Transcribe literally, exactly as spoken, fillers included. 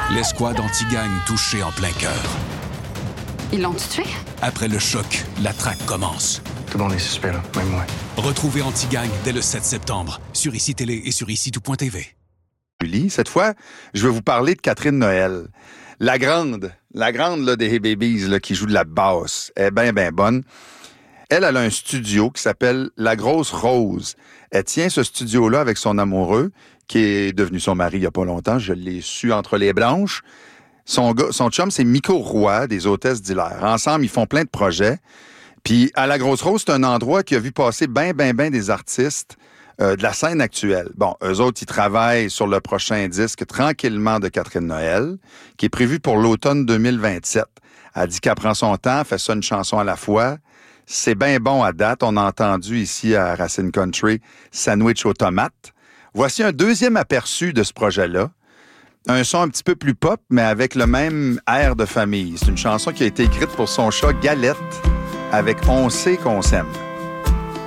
L'escouade anti-gang touchée en plein cœur. Ils l'ont tué? Après le choc, la traque commence. Tout le monde est suspect, là, même moi. Retrouvez Anti-Gang dès le sept septembre sur I C I Télé et sur ici tout point t v. Julie, cette fois, je vais vous parler de Catherine Noël. La grande, la grande là, des Hey Babies là, qui joue de la basse. Elle est bien, bien bonne. Elle, elle a un studio qui s'appelle La Grosse Rose. Elle tient ce studio-là avec son amoureux, qui est devenu son mari il n'y a pas longtemps. Je l'ai su entre les blanches. Son, gars, son chum, c'est Miko Roy, des Hôtesses d'Hilaire. Ensemble, ils font plein de projets. Puis, à La Grosse Rose, c'est un endroit qui a vu passer bien, bien, bien des artistes euh, de la scène actuelle. Bon, eux autres, ils travaillent sur le prochain disque Tranquillement de Catherine Noël, qui est prévu pour l'automne deux mille vingt-sept. Elle dit qu'elle prend son temps, fait ça une chanson à la fois. C'est bien bon à date. On a entendu ici à Racine Country Sandwich aux tomates. Voici un deuxième aperçu de ce projet-là. Un son un petit peu plus pop, mais avec le même air de famille. C'est une chanson qui a été écrite pour son chat Galette, avec On sait qu'on s'aime.